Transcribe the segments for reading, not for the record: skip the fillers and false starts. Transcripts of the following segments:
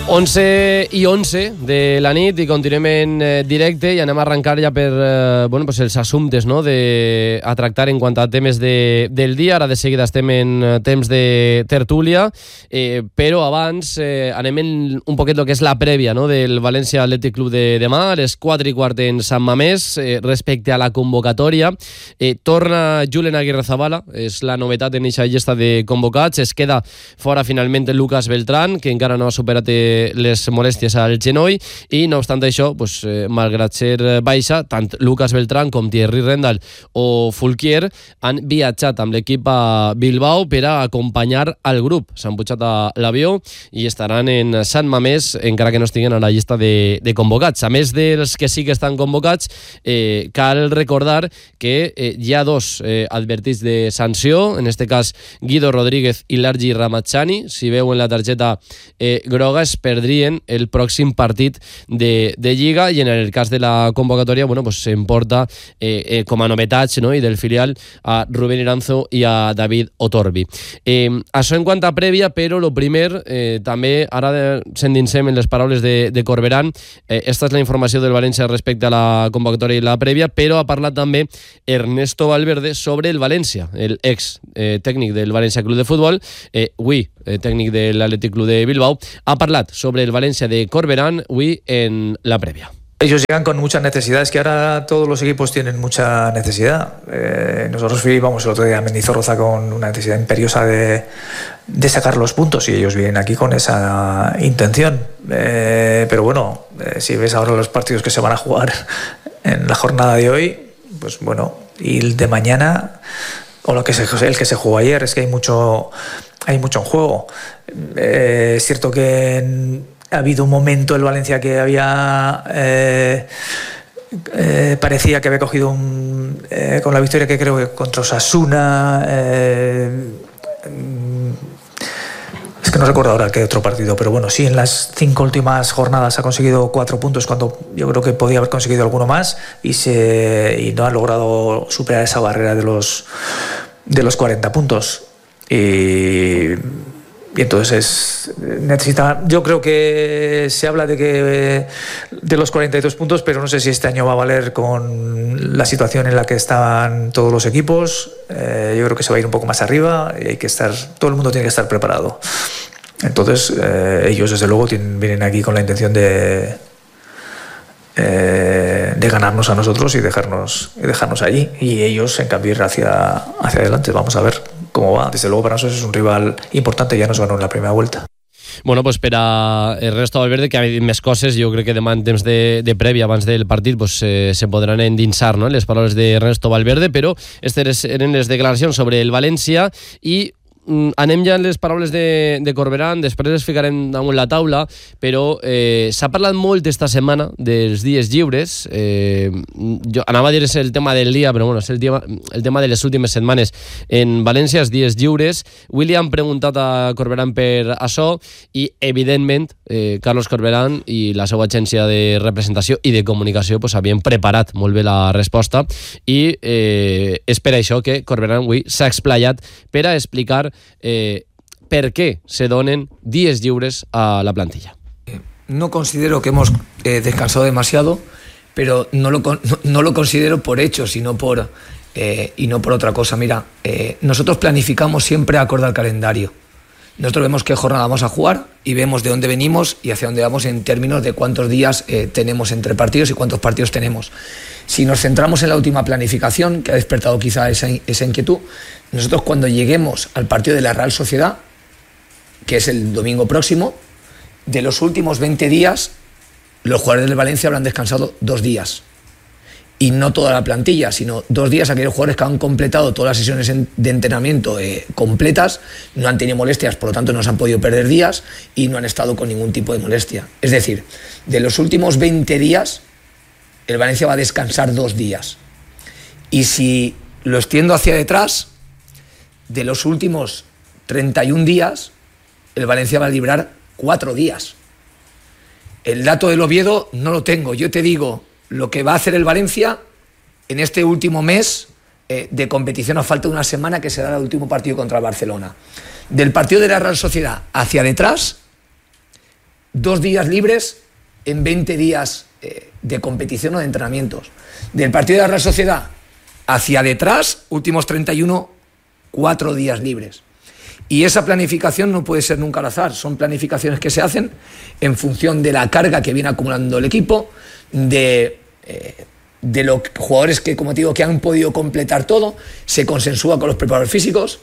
11:11 de la nit i continuem en directe i anem a arrencar ja per pues els assumptes, no? A tractar en quant a temes del dia. Ara de seguida estem en temps de tertúlia, però abans anem en un poquet el que és la prèvia, no? Del València Athletic Club de demà, a les 4:15 en Sant Mamés. Respecte a la convocatòria, torna Julen Aguirrezabala, és la novetat en aquesta llista de convocats. Es queda fora finalment Lucas Beltrán, que encara no ha superat les molèsties al genoll, i no obstant això, malgrat ser baixa, tant Lucas Beltrán com Thierry Rendal o Fulquier han viatjat amb l'equip a Bilbao per a acompanyar al grup. S'han pujat a l'avió i estaran en Sant Mamés, encara que no estiguen a la llista de convocats. A més dels que sí que estan convocats, cal recordar que hi ha dos advertits de sanció, en este cas Guido Rodríguez i Largi Ramazani. Si veuen la targeta groga es perdrien el pròxim partit de Lliga, i en el cas de la convocatòria s'emporta com a novetats, no? I del filial a Rubén Iranzo i a David Otorbi. Això en quant a prèvia, però el primer, també ara s'endinsem en les paraules de Corberán. Esta és la informació del València respecte a la convocatòria i la prèvia, però ha parlat també Ernesto Valverde sobre el València, el ex tècnic del València Club de Futbol, avui tècnic de l'Atlètic Club de Bilbao. Ha parlat sobre el Valencia de Corberán hoy en la previa. Ellos llegan con muchas necesidades, que ahora todos los equipos tienen mucha necesidad. Nosotros vivimos el otro día a Mendizorroza con una necesidad imperiosa de sacar los puntos, y ellos vienen aquí con esa intención. Pero bueno, si ves ahora los partidos que se van a jugar en la jornada de hoy, pues bueno, y el de mañana, o el que se jugó ayer, es que hay mucho en juego. Es cierto que ha habido un momento el Valencia que había parecía que había cogido con la victoria, que creo que contra Osasuna, es que no recuerdo ahora qué otro partido, pero bueno, sí, en las 5 últimas jornadas ha conseguido 4 puntos cuando yo creo que podía haber conseguido alguno más, y no ha logrado superar esa barrera de los 40 puntos. Y entonces yo creo que se habla de los 42 puntos, pero no sé si este año va a valer con la situación en la que están todos los equipos. Yo creo que se va a ir un poco más arriba y todo el mundo tiene que estar preparado. Entonces ellos desde luego vienen aquí con la intención de ganarnos a nosotros y dejarnos allí, y ellos en cambio ir hacia adelante. Vamos a ver cómo va. Desde luego para nosotros es un rival importante, ya nos ganó en la primera vuelta. Bueno, pues per a Ernesto Valverde, que ha dit més coses, jo crec que demà en temps de prèvia abans del partit se podran endinsar, no?, les paraules d'Ernesto Valverde, però aquestes eren les declaracions sobre el València. I anem ja en les paraules de Corberán, després les ficarem damunt la taula, però s'ha parlat molt esta setmana dels dies lliures. Jo anava a dir és el tema del dia, però bueno, és el tema de les últimes setmanes en València, els dies lliures. Avui li han preguntat a Corberán per això, i evidentment Carlos Corberán i la seva agència de representació i de comunicació havien preparat molt bé la resposta, i és per això que Corberán avui s'ha explayat per a explicar per qué se donen días libres a la plantilla. No considero que hemos descansado demasiado, pero no lo considero por hecho, sino y no por otra cosa. Mira, nosotros planificamos siempre acorde al calendario. Nosotros vemos qué jornada vamos a jugar y vemos de dónde venimos y hacia dónde vamos en términos de cuántos días tenemos entre partidos y cuántos partidos tenemos. Si nos centramos en la última planificación, que ha despertado quizá esa inquietud, nosotros cuando lleguemos al partido de la Real Sociedad, que es el domingo próximo, de los últimos 20 días, los jugadores del Valencia habrán descansado 2 días. Y no toda la plantilla, sino 2 días aquellos jugadores que han completado todas las sesiones de entrenamiento completas, no han tenido molestias, por lo tanto no se han podido perder días y no han estado con ningún tipo de molestia. Es decir, de los últimos 20 días, el Valencia va a descansar 2 días. Y si lo extiendo hacia detrás, de los últimos 31 días, el Valencia va a librar 4 días. El dato del Oviedo no lo tengo, yo te digo lo que va a hacer el Valencia en este último mes de competición, a falta de una semana, que será el último partido contra el Barcelona. Del partido de la Real Sociedad hacia detrás, 2 días libres en 20 días de competición o de entrenamientos. Del partido de la Real Sociedad hacia detrás, últimos 31, 4 días libres. Y esa planificación no puede ser nunca al azar, son planificaciones que se hacen en función de la carga que viene acumulando el equipo, de los jugadores que, como te digo, que han podido completar todo, se consensúa con los preparadores físicos.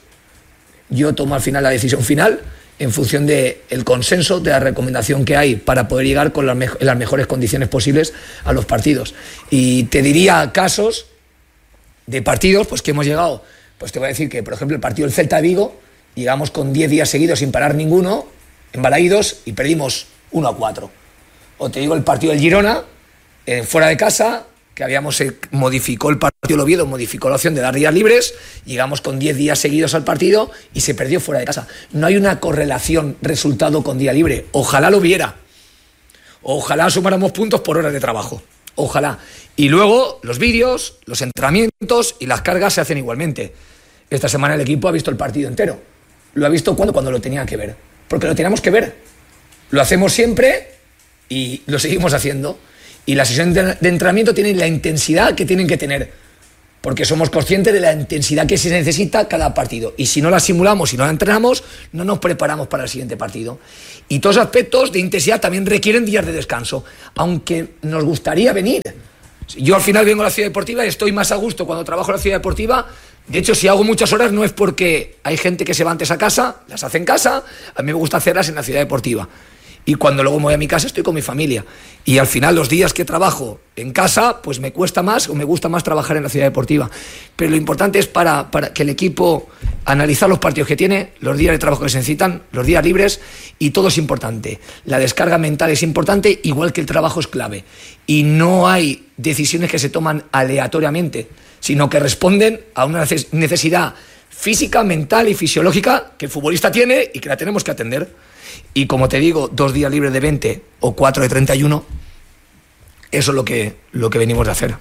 Yo tomo al final la decisión final en función del consenso, de la recomendación que hay para poder llegar con las mejores condiciones posibles a los partidos. Y te diría casos de partidos pues que hemos llegado, pues te voy a decir que, por ejemplo, el partido del Celta de Vigo, llegamos con 10 días seguidos sin parar ninguno, en Balaídos, y perdimos 1-4. O te digo el partido del Girona, fuera de casa, que modificó el partido del Oviedo, modificó la opción de dar días libres, llegamos con 10 días seguidos al partido y se perdió fuera de casa. No hay una correlación resultado con día libre. Ojalá lo viera. Ojalá sumáramos puntos por horas de trabajo. Ojalá. Y luego los vídeos, los entrenamientos y las cargas se hacen igualmente. Esta semana el equipo ha visto el partido entero. Lo ha visto cuando lo tenía que ver. Porque lo teníamos que ver. Lo hacemos siempre y lo seguimos haciendo. Y las sesiones de entrenamiento tienen la intensidad que tienen que tener, porque somos conscientes de la intensidad que se necesita cada partido. Y si no la simulamos y no la entrenamos, no nos preparamos para el siguiente partido. Y todos los aspectos de intensidad también requieren días de descanso, aunque nos gustaría venir. Yo al final vengo a la ciudad deportiva y estoy más a gusto cuando trabajo en la ciudad deportiva. De hecho, si hago muchas horas no es porque hay gente que se va antes a casa, las hace en casa, a mí me gusta hacerlas en la ciudad deportiva. Y cuando luego me voy a mi casa estoy con mi familia. Y al final los días que trabajo en casa, pues me cuesta más o me gusta más trabajar en la ciudad deportiva. Pero lo importante es para que el equipo analizar los partidos que tiene, los días de trabajo que se necesitan, los días libres, y todo es importante. La descarga mental es importante, igual que el trabajo es clave. Y no hay decisiones que se toman aleatoriamente, sino que responden a una necesidad física, mental y fisiológica que el futbolista tiene y que la tenemos que atender. Y como te digo, 2 días libres de 20 o 4 de 31, eso es lo que venimos de hacer.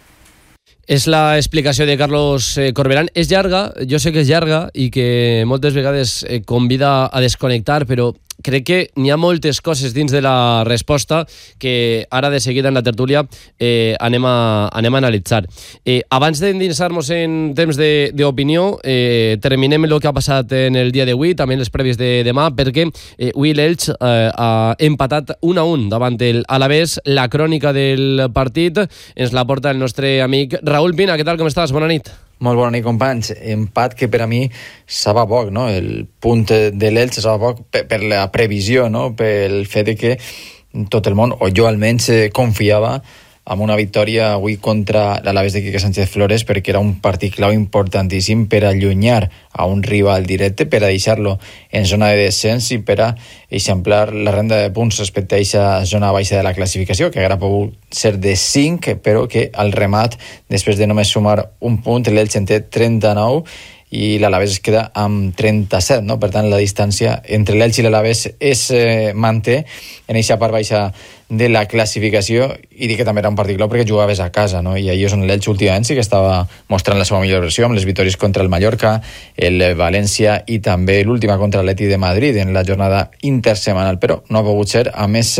És la explicació de Carlos Corberán. És llarga, jo sé que és llarga i que moltes vegades convida a desconnectar, però crec que n'hi ha moltes coses dins de la resposta que ara de seguida en la tertúlia anem a analitzar. Abans d'endinsar-nos en temps d'opinió, terminem el que ha passat en el dia d'avui, també les prèvies de demà, perquè avui l'Elx ha empatat 1-1 davant el Alavés. La crònica del partit ens la porta el nostre amic Raúl Pina. Què tal, com estàs? Bona nit. Molt bona nit, companys. Empat que per a mi sabe poc, no? El punt de l'Elx sabe poc per la previsió, no? Pel fet de que tot el món, o jo almenys, confiava amb una victòria avui contra l'Alavés de Quique Sánchez Flores, perquè era un partit clau importantíssim per allunyar a un rival directe, per a deixar-lo en zona de descens i per a eixamplar la renda de punts respecte a aquesta zona baixa de la classificació, que haguera pogut ser de 5, però que al remat, després de només sumar un punt, l'Elx en té 39 i l'Alavés es queda amb 37, no? Per tant, la distància entre l'Elx i l'Alavés es manté en aquesta part baixa de la classificació, i dic que també era un partit clau perquè jugaves a casa, no? I ahir és on l'Elx últimament sí que estava mostrant la seva millor versió, amb les victòries contra el Mallorca, el València i també l'última contra l'Atlètic de Madrid en la jornada intersemanal, però no ha pogut ser. A més,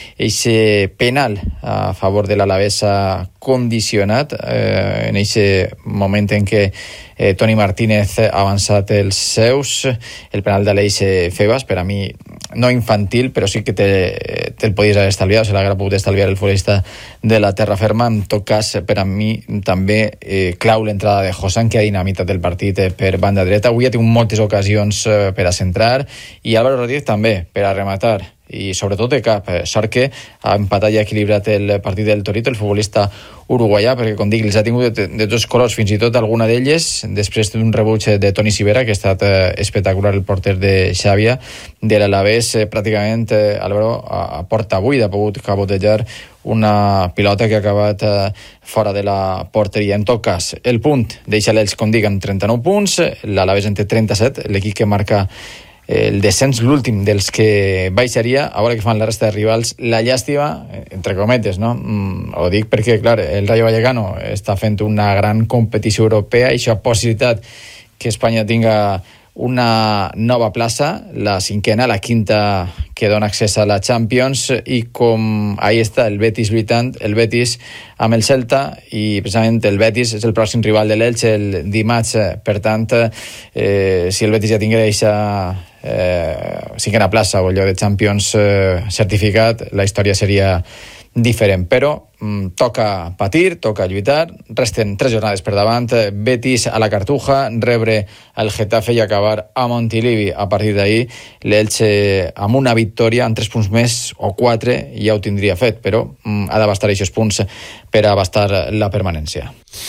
eixe penal a favor de l'Alavés ha condicionat en eixe moment en què Toni Martínez ha avançat els seus, el penal d'Aleix Febas, per a mi no infantil, però sí que te'l podies haver estalviat, se l'haguera pogut estalviar el futbolista de la terra ferma. En tot cas, per a mi també clau l'entrada de Josan, que ha dinamitat el partit per banda dreta. Avui ha tingut moltes ocasions per a centrar, i Álvaro Rodríguez també per a rematar, i sobretot de cap. Sort que ha empatat i ha equilibrat el partit del Torito, el futbolista uruguaià, perquè, com dic, els ha tingut de tots colors, fins i tot alguna d'elles, després d'un rebuig de Toni Sivera, que ha estat espectacular, el porter de Xàbia, de l'Alavés. Pràcticament Álvaro a porta buida ha pogut cabotejar una pilota que ha acabat fora de la porteria. En tot cas, el punt deixa l'Elx, com dic, amb 39 punts, l'Alavés en té 37, l'equip que marca el descens, l'últim dels que baixaria. A veure què fan la resta de rivals. La llàstima, entre cometes, no? Ho dic perquè, clar, el Rayo Vallecano està fent una gran competició europea i això ha possibilitat que Espanya tinga una nova plaça, la cinquena, la quinta que dona accés a la Champions, i com ahí està el Betis lluitant, el Betis amb el Celta, i precisament el Betis és el pròxim rival de l'Elche el dimarts. Per tant, si el Betis ja tingués aquesta cinquena plaça o el lloc de Champions certificat, la història seria diferent, però toca patir, toca lluitar. Resten 3 jornades per davant. Betis a la Cartuja, rebre el Getafe i acabar a Montilivi. A partir d'ahir, l'Elche amb una victòria, amb 3 punts més o 4, ja ho tindria fet, però ha d'abastar aquests punts per abastar la permanència.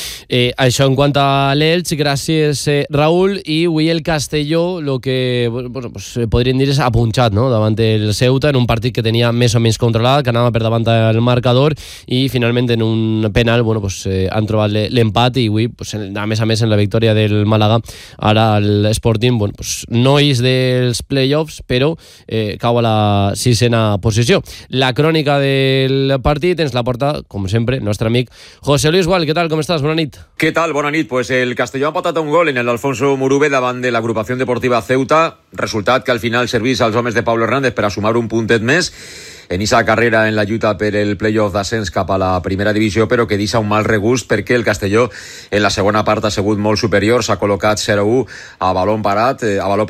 Això en quant a l'Elche, gràcies Raúl. I avui el Castelló, el que podríem dir és apunxat, no?, davant el Ceuta, en un partit que tenia més o menys controlat, que anava per davant el marcador, i finalment en un penal han trobat l'empat, i avui, a més en la victòria del Màlaga, ara l'Sporting no és dels play-offs, però cau a la 6ª posició. La crònica del partit ens la porta, com sempre, el nostre amic José Luis Gual. ¿Qué tal? ¿Cómo estás? Bona nit. ¿Qué tal? Bona nit. Pues el Castelló ha empatat un gol en el Alfonso Murube davant de l'agrupació deportiva Ceuta, resultat que al final servís als homes de Pablo Hernández per a sumar un puntet més en esa carrera en la lluita per el playoff d'ascens cap a la primera divisió, però que deixa un mal regust perquè el Castelló en la segona part ha sigut molt superior, s'ha col·locat 0-1 a baló parat,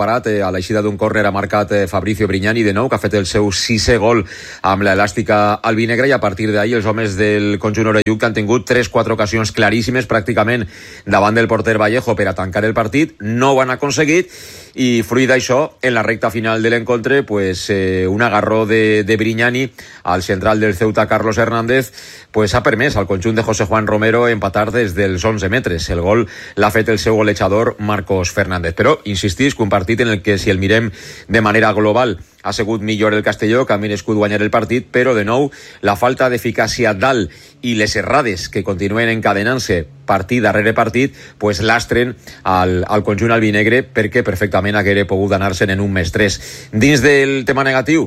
a l'eixida d'un córner ha marcat Fabricio Brignani de nou, que ha fet el seu 6è gol amb l'elàstica albinegra, i a partir d'ahir els homes del conjunt orelluc que han tingut 3-4 ocasions claríssimes pràcticament davant del porter Vallejo per a tancar el partit, no ho han aconseguit, i fruit d'això, en la recta final de l'encontre, un agarró de Brignani al central del Ceuta, Carlos Hernández, ha permès al conjunt de José Juan Romero empatar des dels 11 metres. El gol l'ha fet el seu golejador Marcos Fernández. Però insistisc, un partit en el que, si el mirem de manera global, ha sigut millor el Castelló, que ha merescut guanyar el partit, però de nou la falta d'eficàcia dalt i les errades que continuen encadenant-se partit darrere partit lastren al conjunt albinegre, perquè perfectament haguera pogut anar-se'n en un +3. Dins del tema negatiu,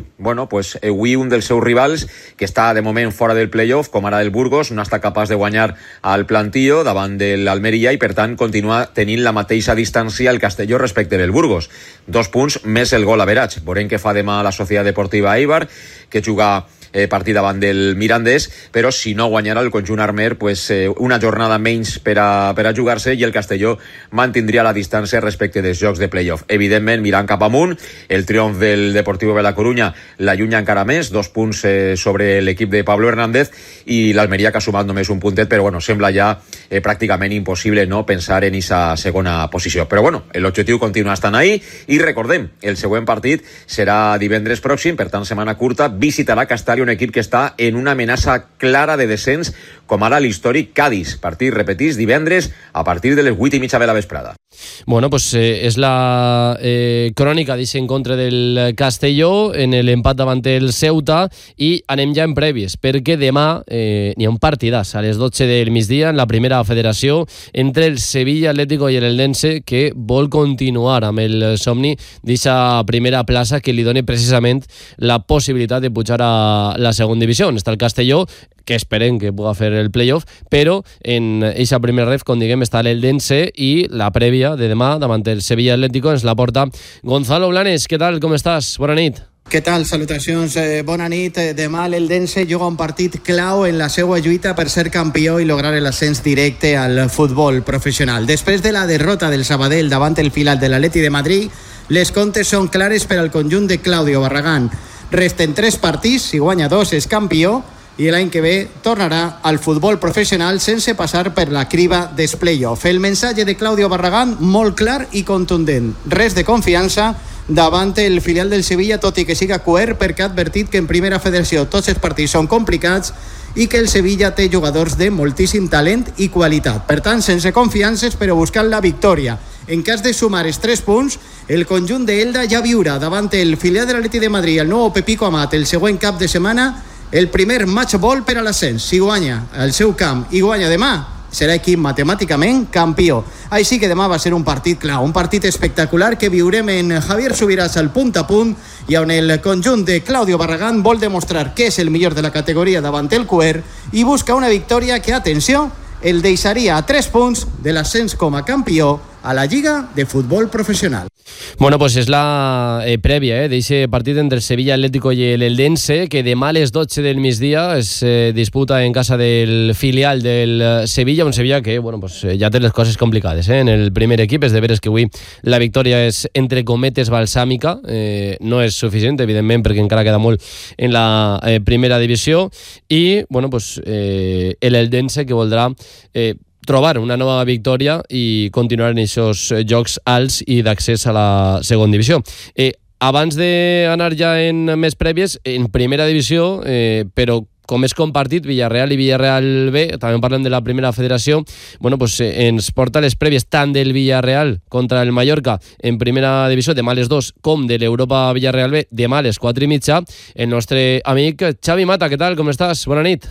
avui un dels seus rivals, que està de moment fora del playoff, com ara el Burgos, no està capaç de guanyar al Plantillo davant de l'Almeria, i per tant continua tenint la mateixa distància el Castelló respecte del Burgos. 2 punts més el gol average. Veurem què fa demà la Societat Deportiva Eibar, que juga partit davant del Mirandés, però si no guanyarà el conjunt armer, una jornada menys per a jugar-se, i el Castelló mantindria la distància respecte dels jocs de playoff. Evidentment, mirant cap amunt, el triomf del Deportivo de la Coruña l'allunya encara més, 2 punts sobre l'equip de Pablo Hernández, i l'Almeria, que ha sumat només un puntet, però sembla ja pràcticament impossible no pensar en aquesta segona posició. Però l'objectiu continua estant ahí, i recordem, el següent partit serà divendres pròxim, per tant setmana curta, visitarà Castelló, un equip que està en una amenaça clara de descens, com ara l'històric Cádiz. Partit, repetís, divendres a partir de les 8:30 de la vesprada. És la crònica d'aquest encontre del Castelló en l'empat davant el Ceuta, i anem ja en prèvies, perquè demà n'hi ha un partidàs a les 12 del migdia en la primera federació entre el Sevilla Atlético i l'Eldense, que vol continuar amb el somni d'aquesta primera plaça que li doni precisament la possibilitat de pujar a la segona divisió. Està el Castelló, que esperem que pugui fer el playoff, però en aquesta primera ref, com diguem, està l'Eldense, i la prèvia de demà davant el Sevilla Atlético ens la porta Gonzalo Blanes. Què tal, com estàs? Bona nit. Què tal? Salutacions, bona nit. Demà l'Eldense juga un partit clau en la seva lluita per ser campió i lograr l'ascens directe al futbol professional. Després de la derrota del Sabadell davant el filial de l'Atleti de Madrid, les comptes són clares per al conjunt de Claudio Barragán. Resten 3 partits, si guanya 2 és campió, i l'any que ve tornarà al futbol professional sense passar per la criba dels play-off. El missatge de Claudio Barragán molt clar i contundent. Res de confiança davant el filial del Sevilla, tot i que siga coer, perquè ha advertit que en primera federació tots els partits són complicats i que el Sevilla té jugadors de moltíssim talent i qualitat. Per tant, sense confiances, però buscant la victòria. En cas de sumar els 3 punts, el conjunt d'Elda ja viurà davant el filial de l'Atleti de Madrid, el nou Pepico Amat, el següent cap de setmana, el primer match ball per a l'ascens. Si guanya el seu camp i guanya demà, serà equip matemàticament campió. Així que demà va ser un partit clau, un partit espectacular que viurem en Javier Subirats al punt a punt, i on el conjunt de Claudio Barragán vol demostrar que és el millor de la categoria davant el Cuer i busca una victòria que, atenció, el deixaria a 3 punts de l'ascens com a campió a la Lliga de Futbol Professional. Bueno, pues és la prèvia d'aquest partit entre el Sevilla Atlético i l'Eldense, que demà a les 12 del migdia es disputa en casa del filial del Sevilla, un Sevilla que bueno, pues, ja té les coses complicades en el primer equip. És de veres que avui la victòria és, entre cometes, balsàmica, no és suficient, evidentment, perquè encara queda molt en la primera divisió, i bueno, pues, l'Eldense, que voldrà trobar una nova victòria i continuar en aquests jocs alts i d'accés a la segona divisió. Abans d'anar ja en més prèvies, en primera divisió, però com és compartit, Villarreal i Villarreal B, també parlem de la primera federació, bueno, pues, ens porta les prèvies tant del Villarreal contra el Mallorca en primera divisió, demà a les 2, com de l'Europa Villarreal B, demà a les 4:30, el nostre amic Xavi Mata. Què tal? Com estàs? Bona nit.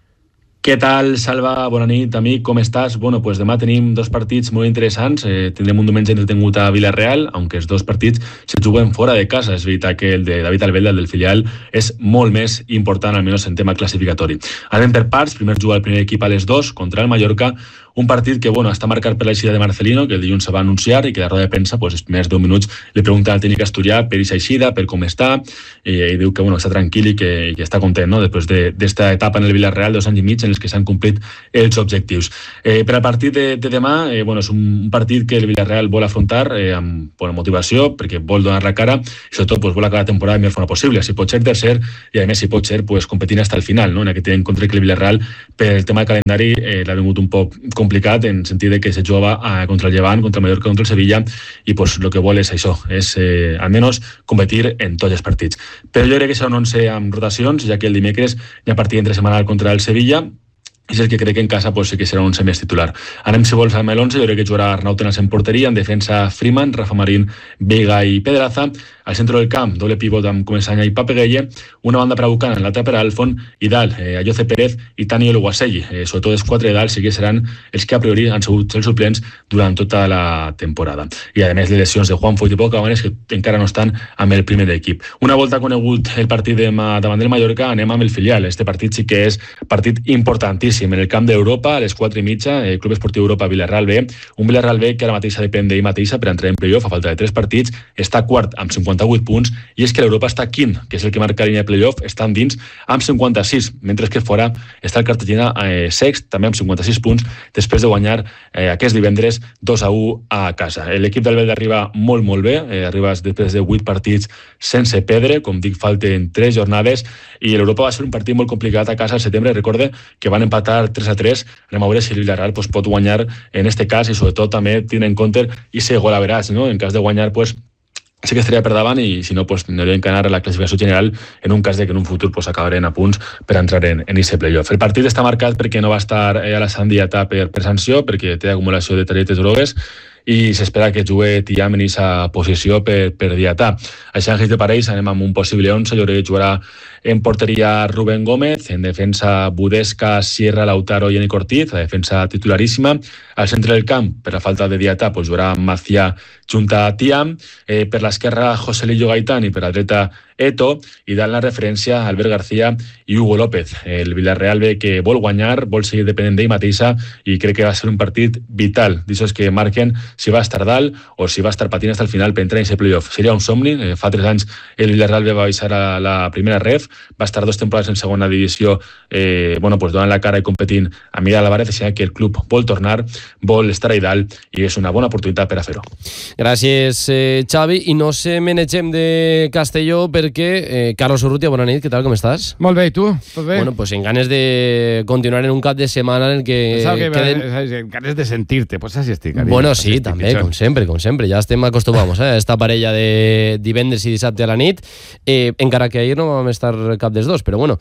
Què tal, Salva? Bona nit, amic, com estàs? Bueno, pues demà tenim dos partits molt interessants. Tindrem un diumenge entretingut a Villarreal, aunque els dos partits se juguen fora de casa. És veritat que el de David Albelda, el del filial, és molt més important, almenys en tema classificatori. Anem per parts. Primer juga el primer equip a les 2 contra el Mallorca, un partit que bueno, està marcat per l'eixida de Marcelino, que el dilluns se va anunciar, i que a la roda de premsa, pues, els primers 10 minuts, li pregunta al tècnic asturià per aquesta eixida, per com està, i diu que bueno, està tranquil i que està content, no? Després d'esta etapa en el Villarreal, 2 anys i mig en els que s'han complit els objectius. Per al partit de demà, bueno, és un partit que el Villarreal vol afrontar amb bona motivació, perquè vol donar la cara, i sobretot pues, vol acabar la temporada de millor forma possible. Si pot ser tercer, i a més si pot ser pues, competint fins al final, no? En aquest en compte que el Villarreal, per el tema del calendari, l'ha vingut un poc complicat en sentit de que se jugava contra el Llevant, contra el Mallorca, contra el Sevilla, i pues lo que vol és això, és almenys competir en tots els partits. Però jo crec que serà un 11 amb rotacions, ja que el dimecres hi ha partit entre setmanal contra el Sevilla, és el que crec que en casa pues, sí que serà un 11 més titular. Anem, si vols, amb l'11. Jo crec que jugarà Arnau Tenas en porteria, en defensa Freeman, Rafa Marín, Vega i Pedraza. Al centre del camp, doble pivot amb Comesanya i Papegueye, una banda per a Buchanan, l'altra per a Alfon, i dalt, Ayoce Pérez i Tani Oluwaseyi. Sobretot els 4 de dalt sí que seran els que a priori han sigut els suplents durant tota la temporada. I a més les lesions de Juanfo i de Pau Cabanes, que encara no estan amb el primer equip. Una volta conegut el partit davant del Mallorca, anem amb el filial. Este partit sí que és partit importantíssim. En el camp d'Europa, a les 4:30, el Club Esportiu Europa Villarreal B, un Villarreal B que ara mateixa depèn d'ell mateixa per entrar en playoff a falta de 3 partits, està quart amb 58 punts, i és que l'Europa està quint, que és el que marca la línia de playoff, estan dins amb 56, mentre que fora està el Cartagena sext, també amb 56 punts, després de guanyar aquest divendres 2-1 a casa. L'equip del Belda arriba molt bé, arriba després de 8 partits sense perdre, com dic, falten 3 jornades, i l'Europa va ser un partit molt complicat a casa al setembre. Recorde que van empatar 3-3, anem a veure si el Villarreal pues, pot guanyar en este cas, i sobretot també tenint en compte i ser gol a veràs, no? En cas de guanyar, pues, sí que estaria per davant, i si no, pues, tindria que anar a la classificació general en un cas de que en un futur pues, acabarem a punts per entrar en aquest playoff. El partit està marcat perquè no va estar a la Sandiata per sanció, perquè té acumulació de targetes grogues, i s'espera que jugui Tiam en aquesta posició per diatar. Així, en de parells, anem amb un possible 11. Jo crec que jugarà en porteria Rubén Gómez, en defensa Budesca, Sierra, Lautaro i Enic Ortiz, la defensa titularíssima. Al centre del camp, per la falta de diatar, pues, jugarà Macià junta a Tiam, per l'esquerra Joselillo Gaitán i per la dreta Eto, i dalt la referència a Albert García i Hugo López. El Villarreal B que vol guanyar, vol seguir depenent d'ell mateixa, i crec que va ser un partit vital, d'aixòs que marquen si va estar dalt o si va estar patint fins al final per entrar en aquest playoff. Seria un somni. Fa 3 anys el Villarreal B va baixar a la primera ref, va estar 2 temporades en segona divisió, bueno, pues, donant la cara i competint a Miguel Álvarez, així que el club vol tornar, vol estar ahí dalt, i és una bona oportunitat per a fer-ho. Gràcies, Xavi. I no se menegem de Castelló perquè Carlos Urrutia, bona nit, què tal, com estàs? Molt bé, i tu? Tot bé? Bueno, pues en ganes de continuar en un cap de setmana en el que queden... ganes de sentir-te, pues així estic. Bueno, sí, també, com sempre. Ja estem acostumats a esta parella de divendres i dissabte a la nit, encara que ahir no vam estar cap dels dos, però bueno,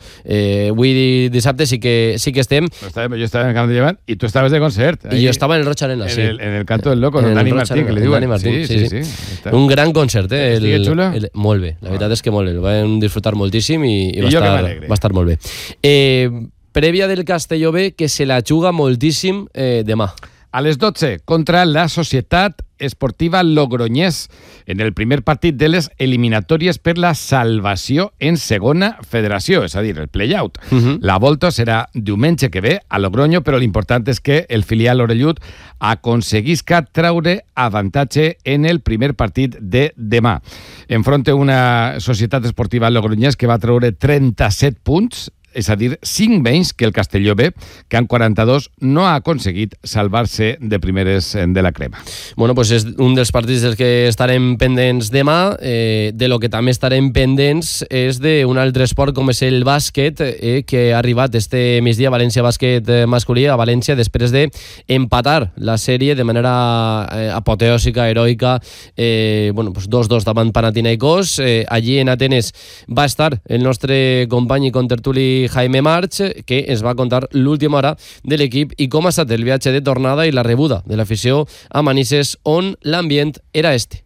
avui dissabte sí que estem. Jo estava en el camp de Llevant i tu estaves de concert. I jo estava en el Roig Arena, sí. En el canto del loco, en Dani Martín, que li diuen. Sí. Un gran concert, Estigui xulo? Molt bé, la veritat és que molt bé. Ho vam disfrutar moltíssim i va estar molt bé. Prèvia del Castelló B, que se la juga moltíssim demà. a les 12 contra la Societat Esportiva Logroñés en el primer partit de les eliminatòries per la salvació en segona federació, és a dir, el play-out. La volta serà diumenge que ve a Logroño, però l'important és que el filial orellut aconseguisca traure avantatge en el primer partit de demà. Enfronta una Societat Esportiva Logroñés que va treure 37 punts, és a dir, 5 menys que el Castelló B, que en 42 no ha aconseguit salvar-se de primeres de la crema. Bueno, pues és un dels partits dels que estarem pendents demà. De lo que també estarem pendents és d'un altre esport com és el bàsquet, que ha arribat este migdia València Bàsquet masculí a València després d'empatar la sèrie de manera apoteòsica, heroica, 2-2 davant Panathinaikos. Allí en Atenes va estar el nostre company i contertuli Jaime March, que ens va contar l'última hora de l'equip i com ha estat el viatge de tornada i la rebuda de l'afició a Manises, on l'ambient era este.